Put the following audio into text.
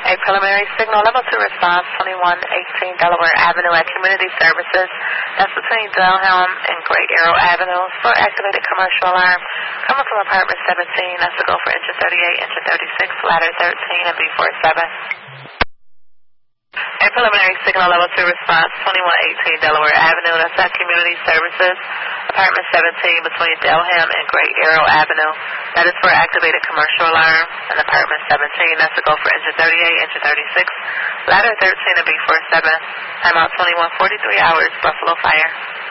A preliminary signal level 2 response, 2118 Delaware Avenue at Community Services. That's between Delham and Great Arrow Avenues for activated commercial alarm. Coming from apartment 17, that's to go for engine 38, engine 36, ladder 13, and B47. A preliminary signal level 2 response, 2118 Delaware Avenue, that's at Community Services, apartment 17 between Delham and Great Arrow Avenue. That is for activated commercial alarm. And apartment 17, that's to go for engine 38, engine 36, ladder 13, and B47. Time out 21:43 hours, Buffalo Fire.